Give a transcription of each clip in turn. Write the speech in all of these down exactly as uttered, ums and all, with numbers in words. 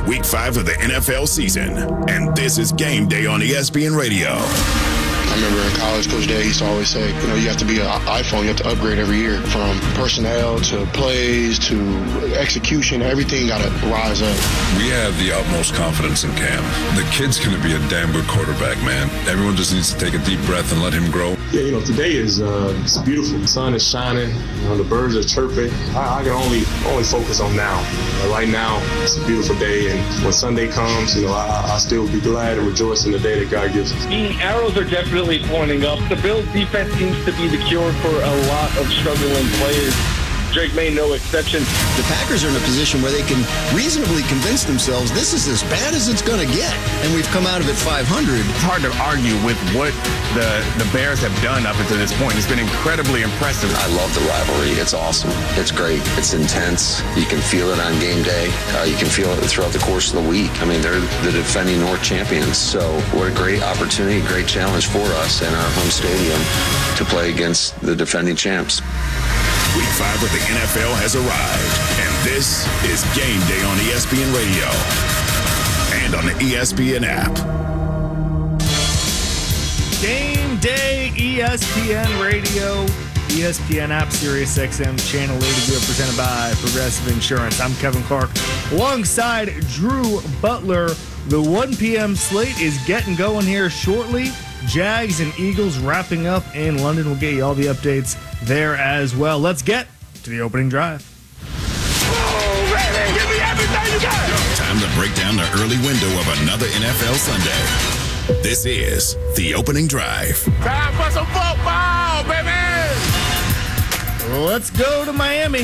week five of the N F L season. And this is Game Day on E S P N Radio. I remember in college, Coach Day used to always say, you know, you have to be an iPhone. You have to upgrade every year, from personnel to plays to execution. Everything got to rise up. We have the utmost confidence in Cam. The kid's going to be a damn good quarterback, man. Everyone just needs to take a deep breath and let him grow. Yeah, you know, today is uh, it's beautiful. The sun is shining. You know, the birds are chirping. I, I can only only focus on now. Uh, right now, it's a beautiful day, and when Sunday comes, you know, I, I'll still be glad and rejoice in the day that God gives us. The arrows are definitely pointing up. The Bills defense seems to be the cure for a lot of struggling players. Drake May, no exception. The Packers are in a position where they can reasonably convince themselves this is as bad as it's going to get, and we've come out of it five hundred. It's hard to argue with what the, the Bears have done up until this point. It's been incredibly impressive. I love the rivalry. It's awesome. It's great. It's intense. You can feel it on game day. Uh, you can feel it throughout the course of the week. I mean, they're the defending North champions, so what a great opportunity, great challenge for us in our home stadium to play against the defending champs. Week five of the N F L has arrived, and this is Game Day on E S P N Radio and on the E S P N app. Game Day, E S P N Radio, E S P N app, Sirius X M, Channel eighty, presented by Progressive Insurance. I'm Kevin Clark, alongside Drew Butler. The one p.m. slate is getting going here shortly. Jags and Eagles wrapping up in London. We'll get you all the updates there as well. Let's get to the opening drive. Oh, baby, give me everything you got. Time to break down the early window of another N F L Sunday. This is the opening drive. Time for some football, baby. Let's go to Miami.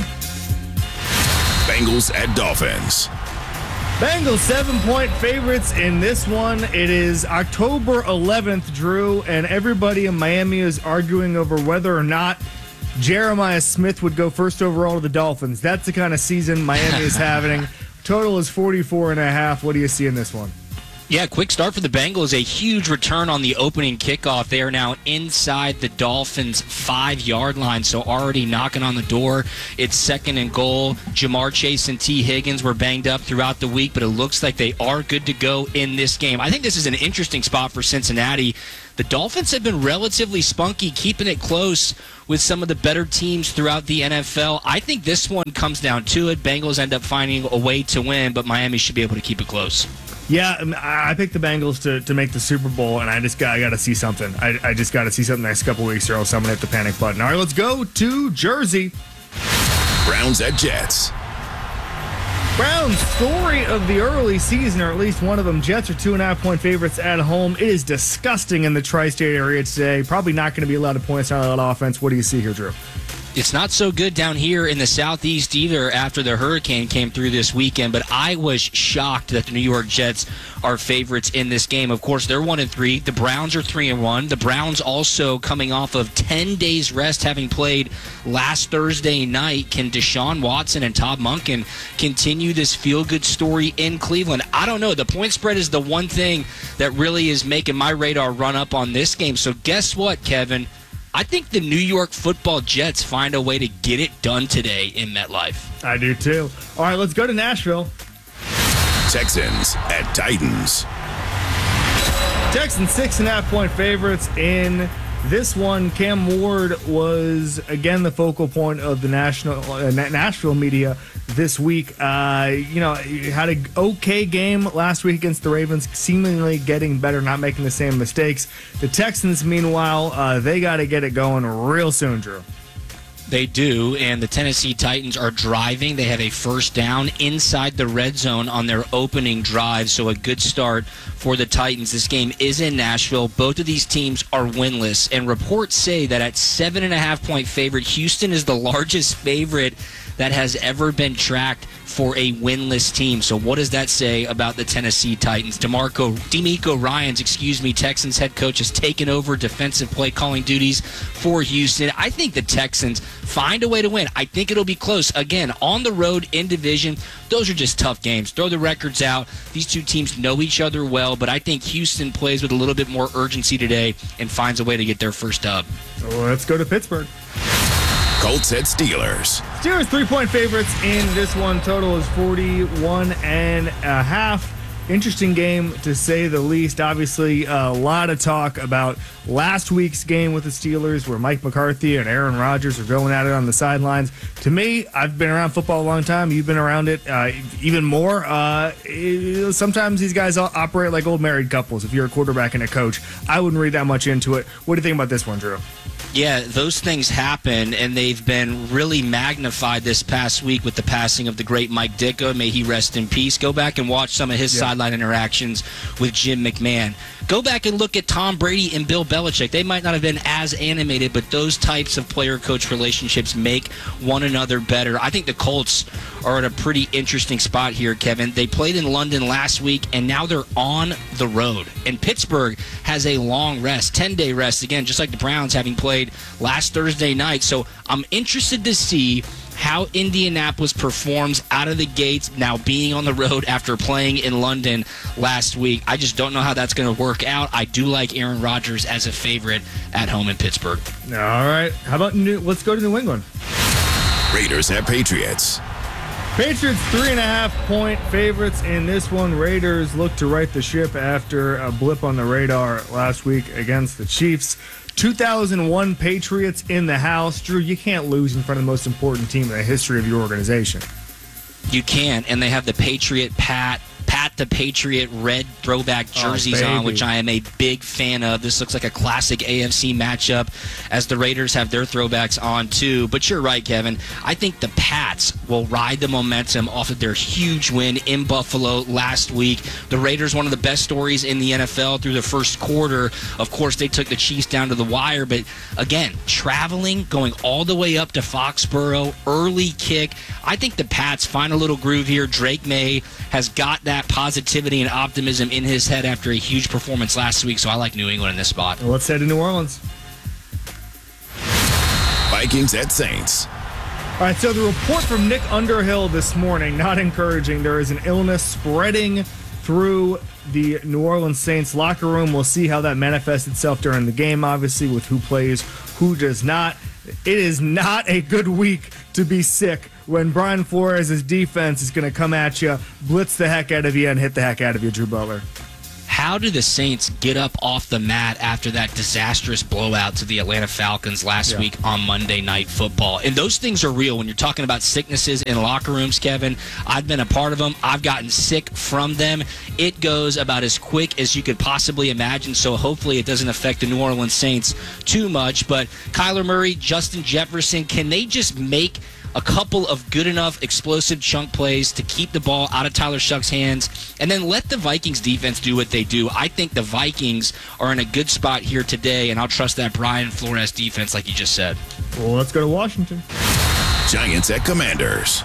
Bengals at Dolphins. Bengals seven-point favorites in this one. It is October eleventh, Drew, and everybody in Miami is arguing over whether or not Jeremiah Smith would go first overall to the Dolphins. That's the kind of season Miami is having. Total is forty-four and a half. What do you see in this one? Yeah, quick start for the Bengals. A huge return on the opening kickoff. They are now inside the Dolphins' five-yard line, so already knocking on the door. It's second and goal. Jamar Chase and T. Higgins were banged up throughout the week, but it looks like they are good to go in this game. I think this is an interesting spot for Cincinnati. The Dolphins have been relatively spunky, keeping it close with some of the better teams throughout the N F L. I think this one comes down to it. Bengals end up finding a way to win, but Miami should be able to keep it close. Yeah, I picked the Bengals to, to make the Super Bowl, and I just got I got to see something. I, I just got to see something the next couple weeks, or else I'm going to hit the panic button. All right, let's go to Jersey. Browns at Jets. Browns story of the early season, or at least one of them. Jets are two and a half point favorites at home. It is disgusting in the tri-state area today. Probably not going to be a lot of points on that offense. What do you see here, Drew? It's not so good down here in the southeast either after the hurricane came through this weekend, but I was shocked that the New York Jets are favorites in this game. Of course, they're one and three. The Browns are three and one. The Browns also coming off of ten days rest, having played last Thursday night. Can Deshaun Watson and Todd Monken continue this feel-good story in Cleveland? I don't know. The point spread is the one thing that really is making my radar run up on this game. So guess what, Kevin? I think the New York Football Jets find a way to get it done today in MetLife. I do too. All right, let's go to Nashville. Texans at Titans. Texans six and a half point favorites in this one. Cam Ward was again the focal point of the national uh, Nashville media this week. Uh, you know, he had an okay game last week against the Ravens, seemingly getting better, not making the same mistakes. The Texans, meanwhile, uh, they got to get it going real soon, Drew. They do, and the Tennessee Titans are driving. They have a first down inside the red zone on their opening drive, so a good start for the Titans. This game is in Nashville. Both of these teams are winless, and reports say that at seven and a half point favorite, Houston is the largest favorite that has ever been tracked for a winless team. So what does that say about the Tennessee Titans? DeMarco, DeMeco Ryans, excuse me, Texans head coach, has taken over defensive play calling duties for Houston. I think the Texans find a way to win. I think it'll be close. Again, on the road, in division, those are just tough games. Throw the records out. These two teams know each other well, but I think Houston plays with a little bit more urgency today and finds a way to get their first dub. So let's go to Pittsburgh. Colts at Steelers. Steelers three-point favorites in this one. Total is forty-one and a half. Interesting game, to say the least. Obviously, a lot of talk about last week's game with the Steelers where Mike McCarthy and Aaron Rodgers are going at it on the sidelines. To me, I've been around football a long time. You've been around it uh, even more. Uh, it, sometimes these guys operate like old married couples. If you're a quarterback and a coach, I wouldn't read that much into it. What do you think about this one, Drew? Yeah, those things happen, and they've been really magnified this past week with the passing of the great Mike Ditka. May he rest in peace. Go back and watch some of his yeah. sideline interactions with Jim McMahon. Go back and look at Tom Brady and Bill Belichick. They might not have been as animated, but those types of player-coach relationships make one another better. I think the Colts are at a pretty interesting spot here, Kevin. They played in London last week, and now they're on the road. And Pittsburgh has a long rest, ten-day rest, again, just like the Browns having played last Thursday night. So I'm interested to see how Indianapolis performs out of the gates now being on the road after playing in London last week. I just don't know how that's going to work out. I do like Aaron Rodgers as a favorite at home in Pittsburgh. All right. How about New, let's go to New England. Raiders at Patriots. Patriots three and a half point favorites in this one. Raiders look to right the ship after a blip on the radar last week against the Chiefs. two thousand one Patriots in the house. Drew, you can't lose in front of the most important team in the history of your organization. You can, and they have the Patriot Pat. Pat the Patriot red throwback jerseys oh, on, which I am a big fan of. This looks like a classic A F C matchup as the Raiders have their throwbacks on too. But you're right, Kevin. I think the Pats will ride the momentum off of their huge win in Buffalo last week. The Raiders, one of the best stories in the N F L through the first quarter. Of course, they took the Chiefs down to the wire. But again, traveling, going all the way up to Foxborough, early kick. I think the Pats find a little groove here. Drake May has got that positivity and optimism in his head after a huge performance last week, so I like New England in this spot. Well, let's head to New Orleans. Vikings at Saints. All right, so the report from Nick Underhill this morning, not encouraging. There is an illness spreading through the New Orleans Saints locker room. We'll see how that manifests itself during the game, obviously, with who plays, who does not. It is not a good week to be sick when Brian Flores' defense is going to come at you, blitz the heck out of you, and hit the heck out of you, Drew Butler. How do the Saints get up off the mat after that disastrous blowout to the Atlanta Falcons last yeah. week on Monday Night Football? And those things are real. When you're talking about sicknesses in locker rooms, Kevin, I've been a part of them. I've gotten sick from them. It goes about as quick as you could possibly imagine, so hopefully it doesn't affect the New Orleans Saints too much. But Kyler Murray, Justin Jefferson, can they just make a couple of good enough explosive chunk plays to keep the ball out of Tyler Shuck's hands, and then let the Vikings defense do what they do? I think the Vikings are in a good spot here today, and I'll trust that Brian Flores defense like you just said. Well, let's go to Washington. Giants at Commanders.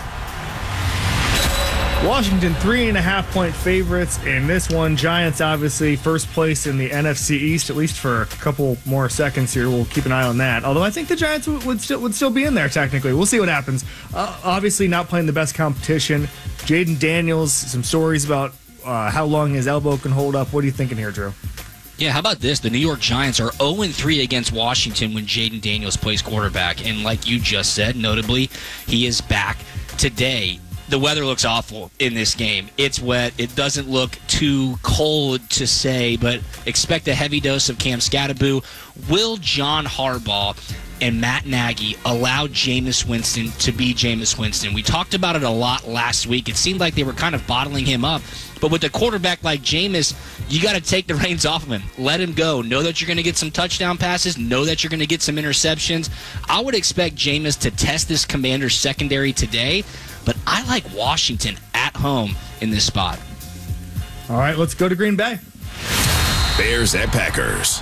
Washington, three and a half point favorites in this one. Giants, obviously, first place in the N F C East, at least for a couple more seconds here. We'll keep an eye on that. Although I think the Giants would, would still would still be in there technically. We'll see what happens. Uh, obviously, not playing the best competition. Jaden Daniels, some stories about uh, how long his elbow can hold up. What are you thinking here, Drew? Yeah, how about this? The New York Giants are oh and three against Washington when Jaden Daniels plays quarterback. And like you just said, notably, he is back today. The weather looks awful in this game. It's wet. It doesn't look too cold to say, but expect a heavy dose of Cam Scatterbo. Will John Harbaugh and Matt Nagy allow Jameis Winston to be Jameis Winston? We talked about it a lot last week. It seemed like they were kind of bottling him up. But with a quarterback like Jameis, you got to take the reins off of him. Let him go. Know that you're going to get some touchdown passes. Know that you're going to get some interceptions. I would expect Jameis to test this Commanders secondary today, but I like Washington at home in this spot. All right, let's go to Green Bay. Bears at Packers.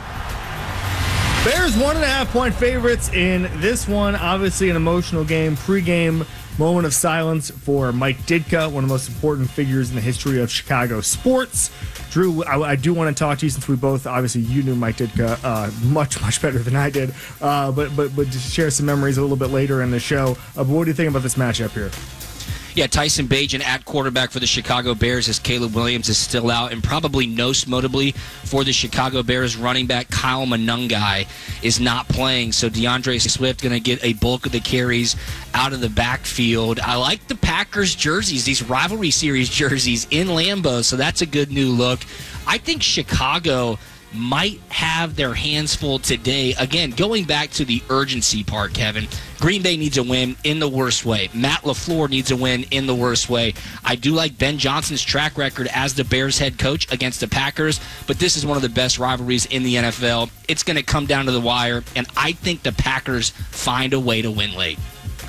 Bears one and a half point favorites in this one. Obviously an emotional game. Pre-game moment of silence for Mike Ditka, one of the most important figures in the history of Chicago sports. Drew, I, I do want to talk to you since we both, obviously you knew Mike Ditka uh, much, much better than I did. Uh, but, but, but just share some memories a little bit later in the show. Uh, but what do you think about this matchup here? Yeah, Tyson Bagent at quarterback for the Chicago Bears as Caleb Williams is still out, and probably most notably for the Chicago Bears, running back Kyle Monangai is not playing, so DeAndre Swift going to get a bulk of the carries out of the backfield. I like the Packers jerseys, these rivalry series jerseys in Lambeau, so that's a good new look. I think Chicago might have their hands full today. Again, going back to the urgency part, Kevin, Green Bay needs a win in the worst way. Matt LaFleur needs a win in the worst way. I do like Ben Johnson's track record as the Bears head coach against the Packers, but this is one of the best rivalries in the N F L. It's going to come down to the wire, and I think the Packers find a way to win late.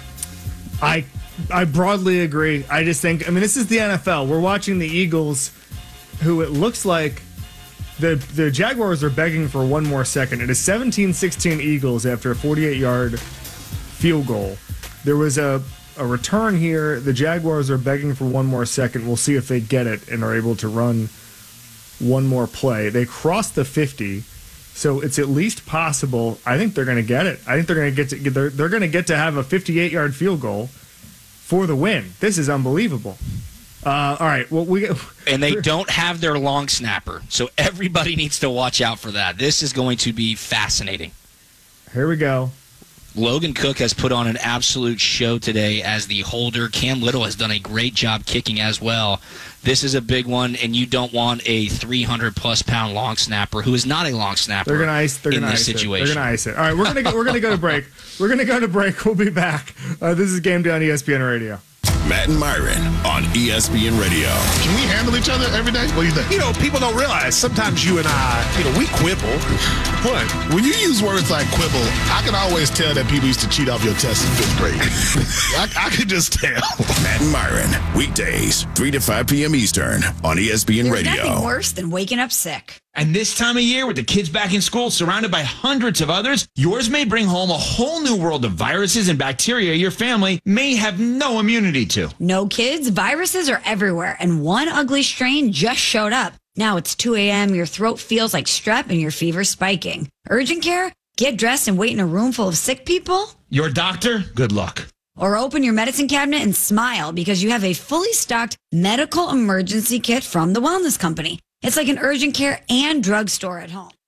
I I broadly agree. I just think, I mean, this is the N F L. We're watching the Eagles, who it looks like The the Jaguars are begging for one more second. It is seventeen sixteen Eagles after a forty-eight-yard field goal. There was a, a return here. The Jaguars are begging for one more second. We'll see if they get it and are able to run one more play. They crossed the fifty, so it's at least possible. I think they're going to get it. I think they're going to get to they're, they're going to get to have a fifty-eight-yard field goal for the win. This is unbelievable. Uh, all right. Well, we and they don't have their long snapper, so everybody needs to watch out for that. This is going to be fascinating. Here we go. Logan Cook has put on an absolute show today as the holder. Cam Little has done a great job kicking as well. This is a big one, and you don't want a three hundred plus pound long snapper who is not a long snapper. They're gonna ice. They're in gonna this ice situation. It. They're gonna ice it. All right, we're gonna go, we're gonna go to break. We're gonna go to break. We'll be back. Uh, this is Game Day on E S P N Radio. Matt and Myron on E S P N Radio. Can we handle each other every day? What do you think? You know, people don't realize sometimes you and I, you know, we quibble. But when you use words like quibble, I can always tell that people used to cheat off your test in fifth grade. I, I could just tell. Matt and Myron, weekdays, three to five p.m. Eastern on E S P N There's Radio. nothing worse than waking up sick. And this time of year, with the kids back in school, surrounded by hundreds of others, yours may bring home a whole new world of viruses and bacteria your family may have no immunity to. No, kids, viruses are everywhere, and one ugly strain just showed up. Now it's two a.m., your throat feels like strep, and your fever's spiking. Urgent care? Get dressed and wait in a room full of sick people? Your doctor? Good luck. Or open your medicine cabinet and smile because you have a fully stocked medical emergency kit from the Wellness Company. It's like an urgent care and drugstore at home.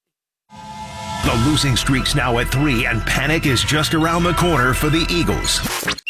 The losing streak's now at three, and panic is just around the corner for the Eagles.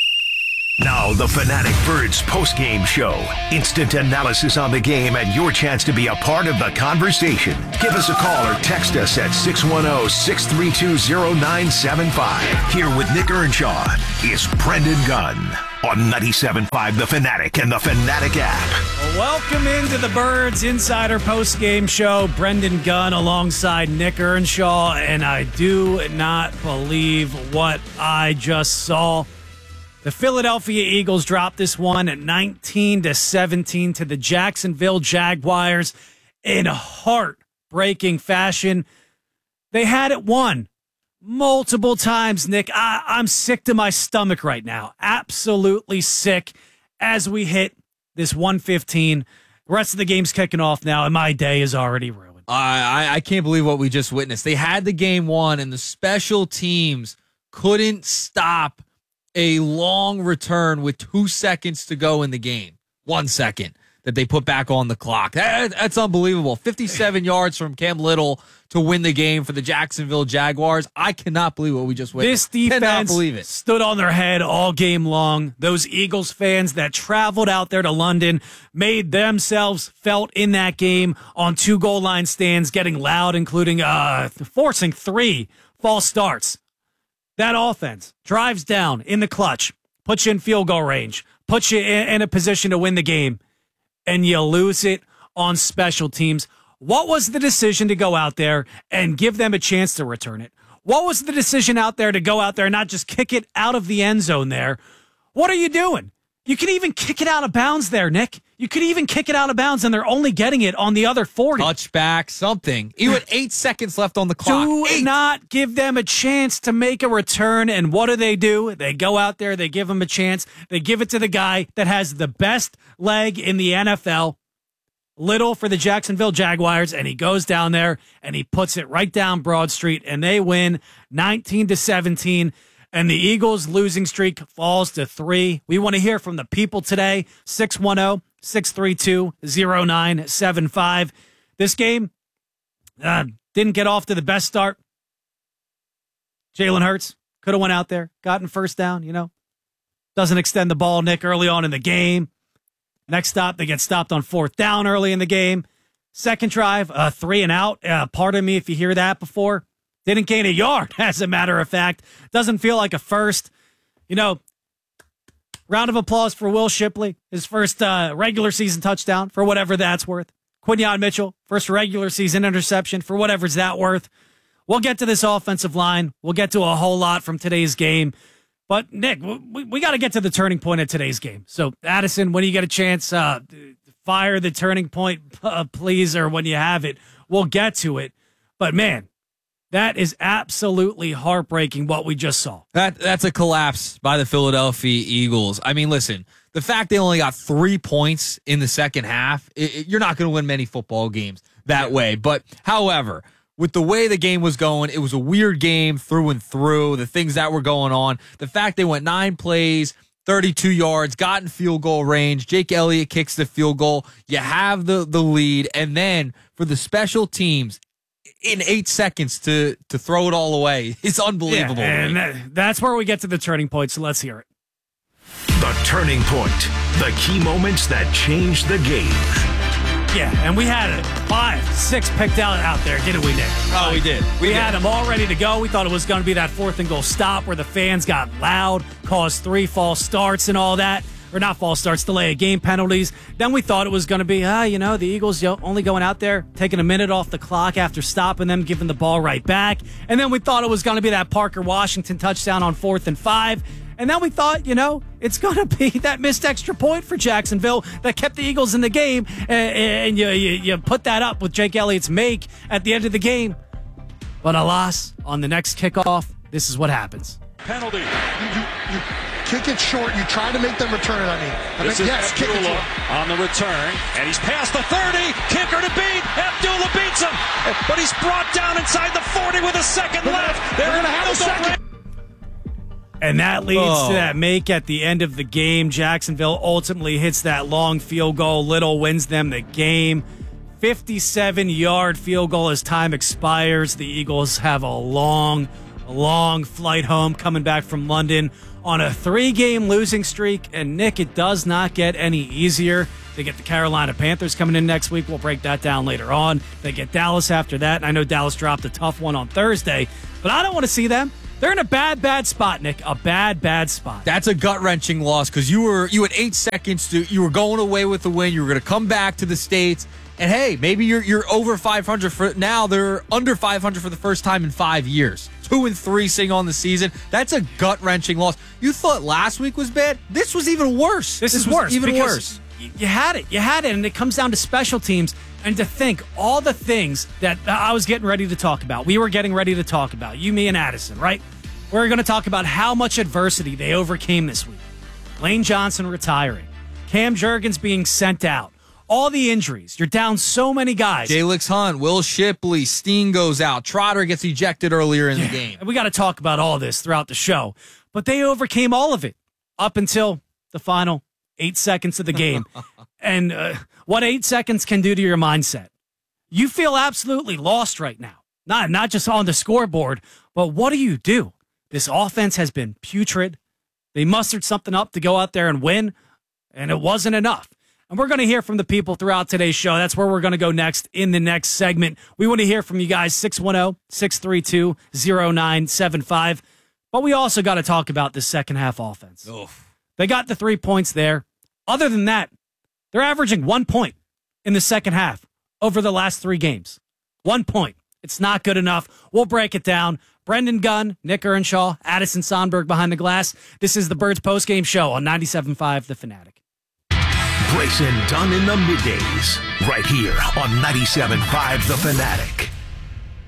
Now, the Fanatic Birds postgame show. Instant analysis on the game and your chance to be a part of the conversation. Give us a call or text us at six one zero, six three two, zero nine seven five. Here with Nick Earnshaw is Brendan Gunn on ninety-seven point five The Fanatic and the Fanatic app. Welcome into the Birds Insider postgame show. Brendan Gunn alongside Nick Earnshaw, and I do not believe what I just saw. The Philadelphia Eagles dropped this one at nineteen to seventeen to the Jacksonville Jaguars in heartbreaking fashion. They had it won multiple times, Nick. I, I'm sick to my stomach right now. Absolutely sick as we hit this one fifteen. The rest of the game's kicking off now, and my day is already ruined. I, I, I can't believe what we just witnessed. They had the game won, and the special teams couldn't stop a long return with two seconds to go in the game. One second that they put back on the clock. That, that's unbelievable. fifty-seven yards from Cam Little to win the game for the Jacksonville Jaguars. I cannot believe what we just witnessed. This defense cannot believe it. Stood on their head all game long. Those Eagles fans that traveled out there to London made themselves felt in that game on two goal line stands, getting loud, including uh, forcing three false starts. That offense drives down in the clutch, puts you in field goal range, puts you in, in a position to win the game, and you lose it on special teams. What was the decision to go out there and give them a chance to return it? What was the decision out there to go out there and not just kick it out of the end zone there? What are you doing? You could even kick it out of bounds there, Nick. You could even kick it out of bounds, and they're only getting it on the other forty. Touchback, something. You had eight seconds left on the clock. Do eight. not give them a chance to make a return. And what do they do? They go out there, they give them a chance. They give it to the guy that has the best leg in the N F L, Little for the Jacksonville Jaguars, and he goes down there and he puts it right down Broad Street, and they win nineteen to seventeen. and the Eagles' losing streak falls to three. We want to hear from the people today, six one zero, six three two, zero nine seven five. This game uh, didn't get off to the best start. Jalen Hurts could have went out there, gotten first down, you know. Doesn't extend the ball, Nick, early on in the game. Next stop, they get stopped on fourth down early in the game. Second drive, uh, three and out. Uh, pardon me if you hear that before. Didn't gain a yard, as a matter of fact. Doesn't feel like a first. You know, round of applause for Will Shipley, his first uh, regular season touchdown, for whatever that's worth. Quinyon Mitchell, first regular season interception, for whatever's that worth. We'll get to this offensive line. We'll get to a whole lot from today's game. But, Nick, we, we got to get to the turning point of today's game. So, Addison, when you get a chance, uh, fire the turning point, uh, please, or when you have it, we'll get to it. But, man, that is absolutely heartbreaking what we just saw. That That's a collapse by the Philadelphia Eagles. I mean, listen, the fact they only got three points in the second half, it, it, you're not going to win many football games that way. But, however, with the way the game was going, it was a weird game through and through, the things that were going on. The fact they went nine plays, thirty-two yards, got in field goal range. Jake Elliott kicks the field goal. You have the, the lead. And then for the special teams, in eight seconds to, to throw it all away, it's unbelievable. Yeah, and that, that's where we get to the turning point, so let's hear it. The turning point. The key moments that changed the game. Yeah, and we had five, six picked out out there, didn't we, Nick? Oh, we did. We, We had did. them all ready to go. We thought it was going to be that fourth and goal stop where the fans got loud, caused three false starts and all that. Or not false starts, delay of game penalties. Then we thought it was going to be, ah, you know, the Eagles only going out there, taking a minute off the clock after stopping them, giving the ball right back. And then we thought it was going to be that Parker Washington touchdown on fourth and five. And then we thought, you know, it's going to be that missed extra point for Jacksonville that kept the Eagles in the game. And you, you, you put that up with Jake Elliott's make at the end of the game. But alas, on the next kickoff, this is what happens. Penalty. You, you, you kick it short. You try to make them return it. I mean, I This mean is yes, kick it Abdullah short. on the return, and he's past the thirty. Kicker to beat. Abdullah beats him, but he's brought down inside the forty with a second left. They're going to have a second. And that leads Oh. to that make at the end of the game. Jacksonville ultimately hits that long field goal. Little wins them the game. fifty-seven-yard field goal as time expires. The Eagles have a long, long flight home coming back from London on a three-game losing streak. And, Nick, it does not get any easier. They get the Carolina Panthers coming in next week. We'll break that down later on. They get Dallas after that. And I know Dallas dropped a tough one on Thursday, but I don't want to see them. They're in a bad, bad spot, Nick. A bad, bad spot. That's a gut-wrenching loss because you were you had eight seconds to you were going away with the win. You were going to come back to the States, and hey, maybe you're you're over five hundred for now. They're under five hundred for the first time in five years. Two and three sitting on the season. That's a gut-wrenching loss. You thought last week was bad. This was even worse. This, This is was worse. even because worse. y- You had it. You had it, and it comes down to special teams. And to think all the things that I was getting ready to talk about, we were getting ready to talk about, you, me, and Addison, right? We're going to talk about how much adversity they overcame this week. Lane Johnson retiring. Cam Jurgens being sent out. All the injuries. You're down so many guys. Jalix Hunt, Will Shipley, Steen goes out. Trotter gets ejected earlier in Yeah, the game. and we got to talk about all this throughout the show. But they overcame all of it up until the final eight seconds of the game. and uh, what eight seconds can do to your mindset. You feel absolutely lost right now. Not, not just on the scoreboard, but what do you do? This offense has been putrid. They mustered something up to go out there and win, and it wasn't enough. And we're going to hear from the people throughout today's show. That's where we're going to go next in the next segment. We want to hear from you guys, six one zero, six three two, zero nine seven five. But we also got to talk about this second half offense. Oof. They got the three points there. Other than that, they're averaging one point in the second half over the last three games. One point. It's not good enough. We'll break it down. Brendan Gunn, Nick Earnshaw, Addison Sonberg behind the glass. This is the Birds postgame show on ninety-seven point five The Fanatic. Grayson Dunn in the middays, right here on ninety-seven point five The Fanatic.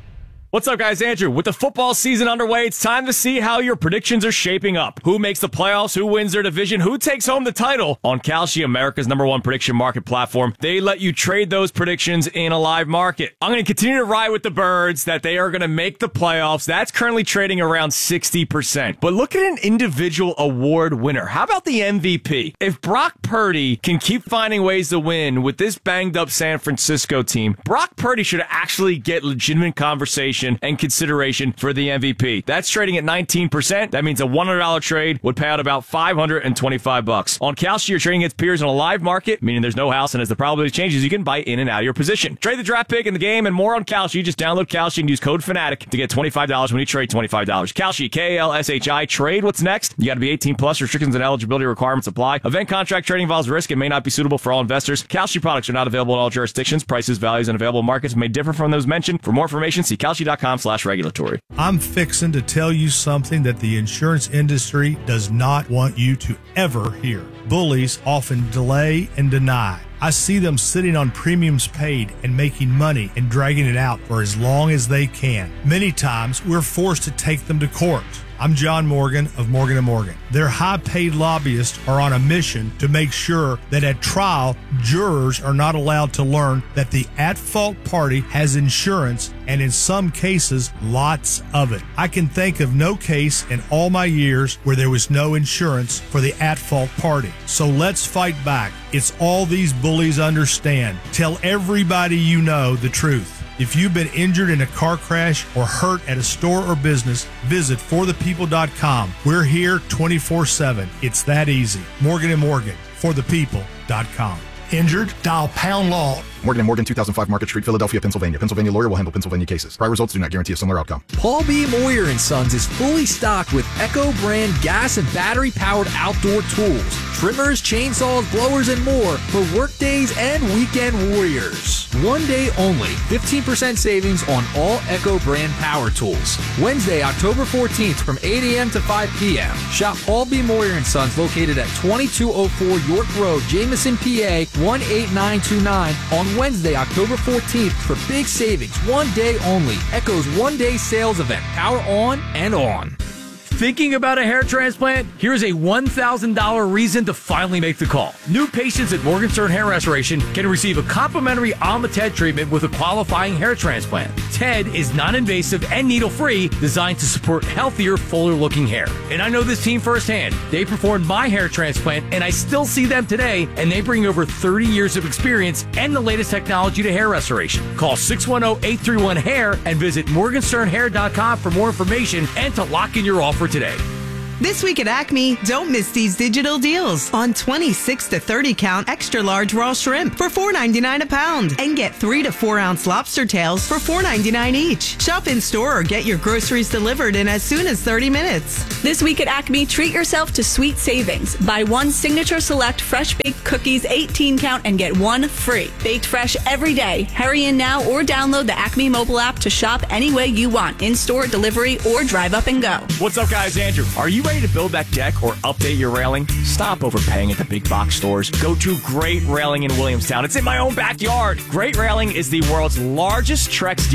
What's up, guys? Andrew. With the football season underway, it's time to see how your predictions are shaping up. Who makes the playoffs? Who wins their division? Who takes home the title? On Kalshi, America's number one prediction market platform, they let you trade those predictions in a live market. I'm going to continue to ride with the birds that they are going to make the playoffs. That's currently trading around sixty percent. But look at an individual award winner. How about the M V P? If Brock Purdy can keep finding ways to win with this banged up San Francisco team, Brock Purdy should actually get legitimate conversation and consideration for the M V P. That's trading at nineteen percent. That means a one hundred dollars trade would pay out about five hundred twenty-five bucks. On Kalshi, you're trading against peers in a live market, meaning there's no house, and as the probability changes, you can buy in and out of your position. Trade the draft pick in the game and more on Kalshi. Just download Kalshi and use code Fanatic to get twenty-five dollars when you trade twenty-five dollars. Kalshi, K A L S H I. Trade. What's next? You got to be eighteen plus. Restrictions and eligibility requirements apply. Event contract trading involves risk and may not be suitable for all investors. Kalshi products are not available in all jurisdictions. Prices, values, and available markets may differ from those mentioned. For more information, see Kalshi.com slash regulatory. I'm fixing to tell you something that the insurance industry does not want you to ever hear. Bullies often delay and deny. I see them sitting on premiums paid and making money and dragging it out for as long as they can. Many times, we're forced to take them to court. I'm John Morgan of Morgan and Morgan. Their high-paid lobbyists are on a mission to make sure that at trial, jurors are not allowed to learn that the at-fault party has insurance, and in some cases, lots of it. I can think of no case in all my years where there was no insurance for the at-fault party. So let's fight back. It's all these bullies understand. Tell everybody you know the truth. If you've been injured in a car crash or hurt at a store or business, visit for the people dot com. We're here twenty-four seven. It's that easy. Morgan and Morgan, for the people dot com. Injured? Dial pound law. Morgan and Morgan, two thousand five Market Street, Philadelphia, Pennsylvania. Pennsylvania lawyer will handle Pennsylvania cases. Prior results do not guarantee a similar outcome. Paul B. Moyer and Sons is fully stocked with Echo brand gas and battery powered outdoor tools, trimmers, chainsaws, blowers, and more for workdays and weekend warriors. One day only, fifteen percent savings on all Echo brand power tools. Wednesday, October fourteenth from eight a.m. to five p.m. Shop Paul B. Moyer and Sons located at twenty-two oh four York Road, Jameson, P A one eight nine two nine on Wednesday, October fourteenth for big savings. One day only. Echo's one-day sales event. Power on and on. Thinking about a hair transplant? Here's a one thousand dollars reason to finally make the call. New patients at Morgenstern Hair Restoration can receive a complimentary Alma TED treatment with a qualifying hair transplant. TED is non-invasive and needle-free, designed to support healthier, fuller-looking hair. And I know this team firsthand. They performed my hair transplant, and I still see them today, and they bring over thirty years of experience and the latest technology to hair restoration. Call six one zero, eight three one, hair and visit morgenstern hair dot com for more information and to lock in your offer today. This week at Acme, don't miss these digital deals on twenty-six to thirty count extra large raw shrimp for four ninety-nine a pound, and get three to four ounce lobster tails for four ninety-nine each. Shop in store or get your groceries delivered in as soon as thirty minutes. This week at Acme, treat yourself to sweet savings. Buy one Signature Select fresh baked cookies eighteen count and get one free. Baked fresh every day. Hurry in now or download the Acme mobile app to shop any way you want, in store, delivery, or drive up and go. What's up, guys? Andrew. Are you ready to build that deck or update your railing? Stop overpaying at the big box stores. Go to Great Railing in Williamstown. It's in my own backyard. Great Railing is the world's largest Trex